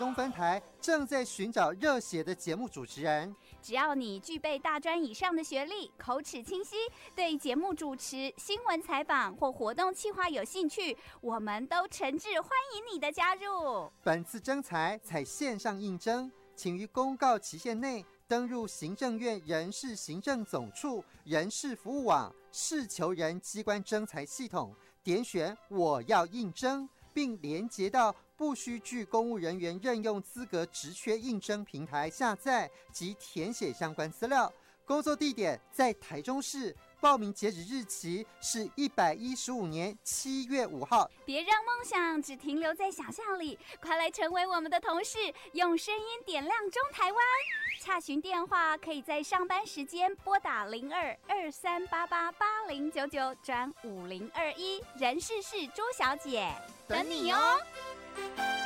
东分台正在寻找热血的节目主持人。 只要你具备大专以上的学历，口齿清晰，对节目主持、新闻采访或活动企划有兴趣，我们都诚挚欢迎你的加入。 本次征才采线上应征，请于公告期限内登入行政院人事行政总处人事服务网事求人机关征才系统，点选我要应征，并连结到不需具公务人员任用资格职缺应征平台下载及填写相关资料。工作地点在台中市，报名截止日期是115年7月5号。 别让梦想只停留在想象里，快来成为我们的同事，用声音点亮中台湾。洽询电话可以在上班时间拨打02-2388-8099转5021，人事是朱小姐，等你哦。